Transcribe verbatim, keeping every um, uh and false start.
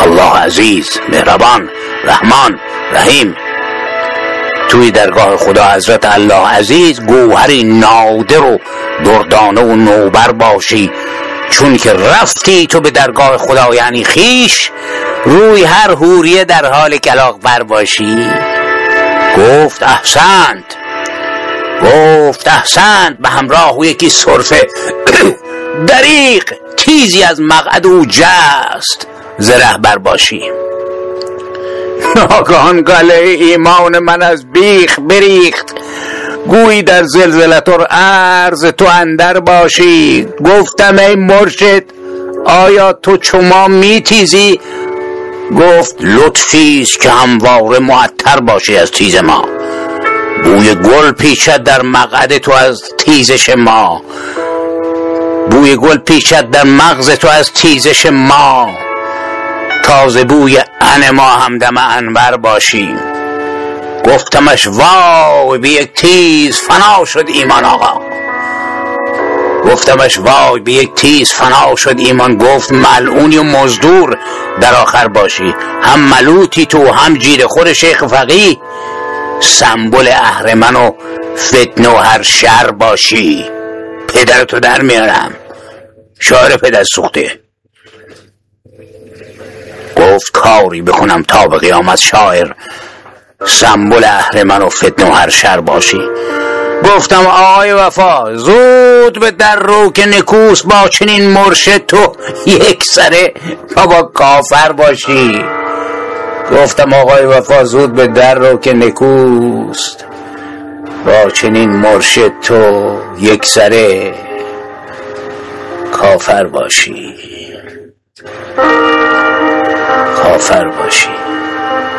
الله عزیز، مهربان، رحمان، رحیم. توی درگاه خدا حضرت الله عزیز گوهری نادر و دردانه و نوبر باشی، چون که رفتی تو به درگاه خدا یعنی خیش، روی هر حوریه در حال کلاغ بر باشی. گفت احسنت، گفت احسنت، به همراه یکی صرفه دریغ تیزی از مقعد او جست ز رهبر باشی. ناگهان گله ایمان من از بیخ بریخت، گویی در زلزلت الارض تو اندر باشی. گفتم ای مرشد آیا تو چما می تیزی؟ گفت لطفیست که همواره معطر باشی از تیز ما. بوی گل پیچد در مقعد تو از تیزش ما، بوی گل پیچد در مغز تو از تیزش ما. تازه بوی ان ما همدم انور باشیم. گفتمش وای به یک تیز فنا شد ایمان آقا. گفتمش وای به یک تیز فنا شد ایمان. گفت ملعونی و مزدور در آخر باشی، هم ملوتی تو هم جیر خور شیخ فقیه، سنبل اهرمن و فتنه و هر شر باشی. پدرتو در میارم، شاعر پدر سوخته. گفت کاری بکنم تا به قیامت شاعر، سنبل اهرمن و فتنه و هر شر باشی. گفتم آقای وفا زود به در رو که نکوس با چنین مرشد تو یک سره بابا کافر باشی. گفتم آقای وفا زود به در رو که نکوست با چنین مرشد تو یک سره کافر باشی، کافر باشی.